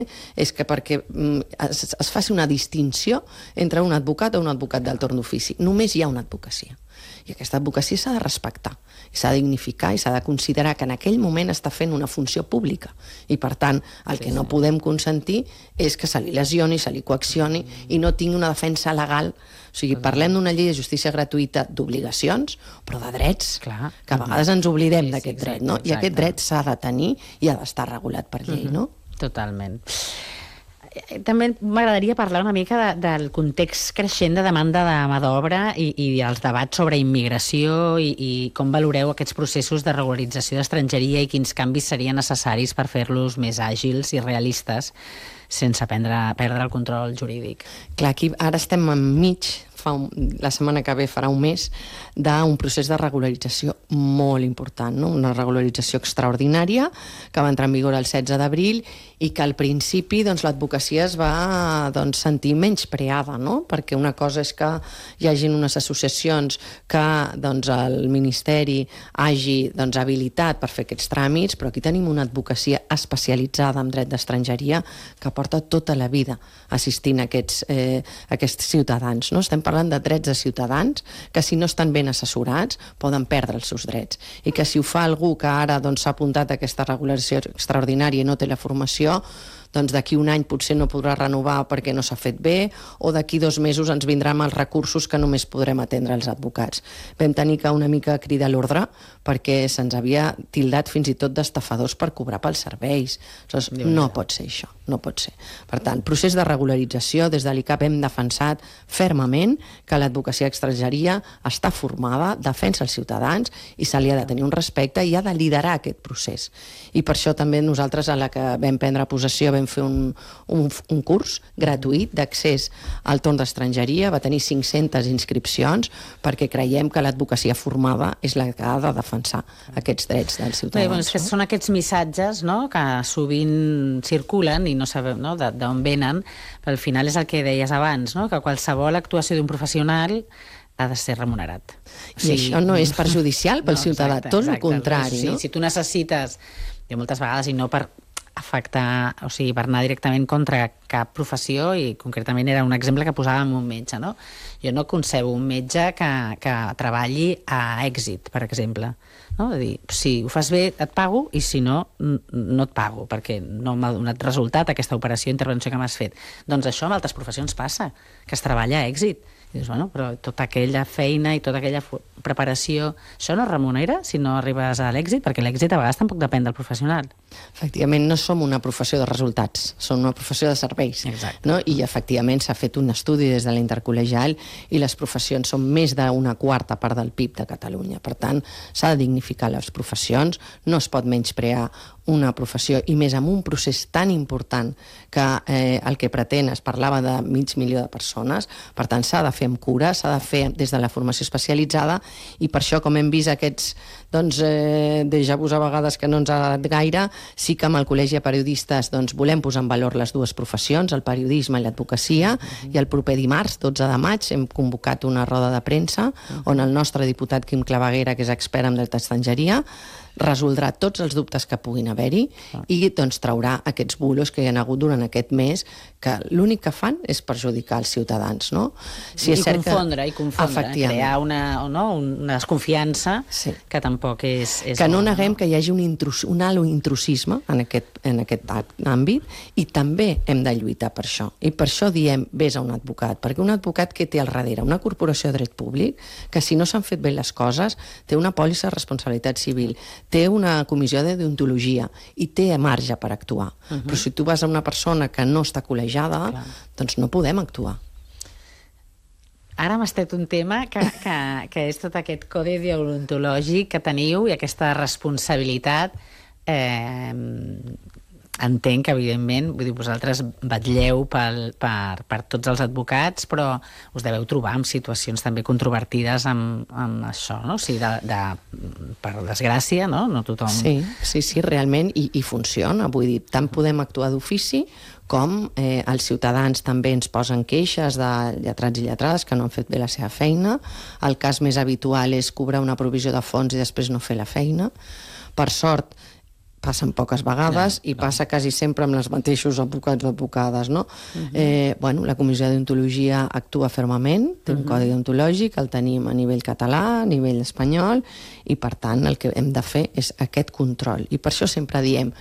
és que perquè es faci una distinció entre un advocat o un advocat del torn d'ofici. Només hi ha una advocacia. I aquesta advocacia s'ha de respectar, s'ha de dignificar i s'ha de considerar que en aquell moment està fent una funció pública. I, per tant, el que no podem consentir és que se li lesioni, se li coaccioni i no tingui una defensa legal. O sigui, parlem d'una llei de justícia gratuïta d'obligacions, però de drets, que a vegades ens oblidem d'aquest dret, no? I aquest dret s'ha de tenir i ha d'estar regulat per llei, no? Totalment. També m'agradaria parlar una mica del context creixent de demanda de mà d'obra i els debats sobre immigració i com valoreu aquests processos de regularització d'estrangeria i quins canvis serien necessaris per fer-los més àgils i realistes sense perdre el control jurídic. Clar, aquí ara estem enmig, la setmana que ve farà un mes, d'un procés de regularització molt important, no? Una regularització extraordinària que va entrar en vigor el 16 d'abril i que al principi l'advocacia es va sentir menyspreada, no? Perquè una cosa és que hi hagin unes associacions que el Ministeri hagi habilitat per fer aquests tràmits, però aquí tenim una advocacia especialitzada en dret d'estrangeria que porta tota la vida assistint a aquests ciutadans, no? Estem parlant de drets de ciutadans que si no estan ben assessorats poden perdre els seus drets i que si ho fa algú que ara s'ha apuntat a aquesta regularització extraordinària i no té la formació, d'aquí un any potser no podrà renovar perquè no s'ha fet bé o d'aquí 2 mesos ens vindrà amb els recursos que només podrem atendre els advocats. Vam tenir que una mica cridar a l'ordre perquè se'ns havia tildat fins i tot d'estafadors per cobrar pels serveis. No pot ser això, no pot ser. Per tant, procés de regularització, des de l'ICAP hem defensat fermament que l'advocacia extrangeria està formada, defensa els ciutadans i se li ha de tenir un respecte i ha de liderar aquest procés. I per això també nosaltres, a la que vam prendre possessió, vam fer un curs gratuït d'accés al torn d'estrangeria, va tenir 500 inscripcions perquè creiem que l'advocacia formada és la que ha de defensar aquests drets dels ciutadans. Són aquests missatges que sovint circulen i no sabem d'on venen, però al final és el que deies abans, que qualsevol actuació d'un professional ha de ser remunerat. I això no és perjudicial pel ciutadà, tot el contrari. Si tu necessites, moltes vegades, i no per afectar, o sigui, per anar directament contra cap professió, i concretament era un exemple que posàvem un metge, no? Jo no concebo un metge que treballi a èxit, per exemple. No? És a dir, si ho fas bé et pago i si no, no et pago perquè no m'ha donat resultat aquesta operació, intervenció que m'has fet. Doncs això amb altres professions passa, que es treballa a èxit. I dius, però tota aquella feina i tota aquella preparació, això no es remunera si no arribes a l'èxit, perquè l'èxit a vegades tampoc depèn del professional. Efectivament, no som una professió de resultats, som una professió de serveis. No? I efectivament s'ha fet un estudi des de l'intercol·legial i les professions són més d'una quarta part del PIB de Catalunya. Per tant, s'ha de dignificar les professions, no es pot menysprear una professió, i més amb un procés tan important que el que pretén, es parlava de 500.000 de persones, per tant s'ha de fer amb cura, s'ha de fer des de la formació especialitzada, i per això, com hem vist aquests déjà vus a vegades que no ens ha agradat gaire, sí que amb el Col·legi de Periodistes volem posar en valor les dues professions, el periodisme i l'advocacia, i el proper dimarts, 12 de maig, hem convocat una roda de premsa on el nostre diputat Quim Claveguera, que és expert en dret d'estrangeria, resoldrà tots els dubtes que puguin haver-hi i traurà aquests bulos que hi ha hagut durant aquest mes, que l'únic que fan és perjudicar els ciutadans, no? I confondre, crear una desconfiança que tampoc és... Que no neguem que hi hagi un alt intrusisme en aquest àmbit, i també hem de lluitar per això. I per això diem, vés a un advocat, perquè un advocat que té al darrere una corporació de dret públic, que si no s'han fet bé les coses, té una pòlissa de responsabilitat civil, té una comissió de deontologia i té marge per actuar. Però si tu vas a una persona que no està col·legiada, doncs no podem actuar. Ara m'has tret un tema que és tot aquest codi deontològic que teniu i aquesta responsabilitat. Entenc que, evidentment, vosaltres vetlleu per tots els advocats, però us deveu trobar en situacions també controvertides amb això, no? O sigui, per desgràcia, no? No tothom... Sí, realment, i funciona. Vull dir, tant podem actuar d'ofici com els ciutadans també ens posen queixes de lletrats i lletrades que no han fet bé la seva feina. El cas més habitual és cobrar una provisió de fons i després no fer la feina. Per sort, passen poques vegades i passa quasi sempre amb els mateixos advocats o advocades, no? La Comissió de Deontologia actua fermament, té un codi deontològic, el tenim a nivell català, a nivell espanyol, i per tant el que hem de fer és aquest control. I per això sempre diem,